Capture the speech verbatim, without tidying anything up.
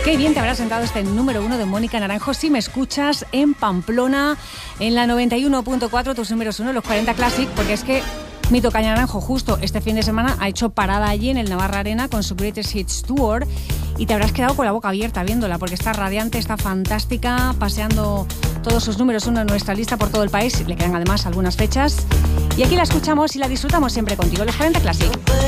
Qué bien te habrá sentado este número uno de Mónica Naranjo si me escuchas en Pamplona, en la noventa y uno punto cuatro, tus números uno, los cuarenta Classic, porque es que mi tocayo Naranjo justo este fin de semana ha hecho parada allí en el Navarra Arena con su Greatest Hits Tour y te habrás quedado con la boca abierta viéndola porque está radiante, está fantástica, paseando todos sus números uno en nuestra lista por todo el país. Le quedan además algunas fechas y aquí la escuchamos y la disfrutamos siempre contigo, los cuarenta Classic.